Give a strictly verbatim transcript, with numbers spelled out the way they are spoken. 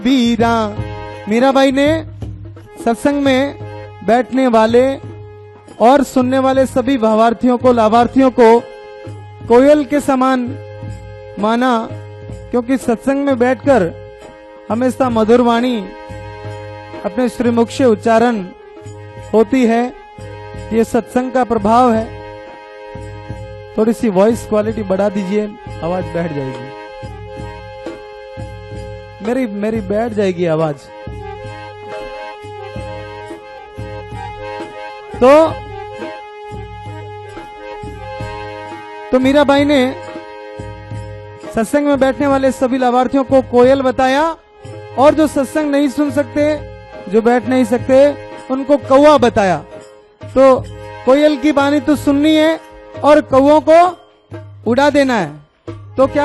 वीरा। मीराबाई ने सत्संग में बैठने वाले और सुनने वाले सभी भावार्थियों को, लाभार्थियों को कोयल के समान माना, क्योंकि सत्संग में बैठकर हमेशा मधुर वाणी अपने श्रीमुख से उच्चारण होती है। ये सत्संग का प्रभाव है। थोड़ी सी वॉइस क्वालिटी बढ़ा दीजिए, आवाज बैठ जाएगी। मेरी मेरी बैठ जाएगी आवाज। तो तो मीराबाई ने सत्संग में बैठने वाले सभी लाभार्थियों को कोयल बताया, और जो सत्संग नहीं सुन सकते, जो बैठ नहीं सकते, उनको कौवा बताया। तो कोयल की वाणी तो सुननी है और कौवों को उड़ा देना है। तो क्या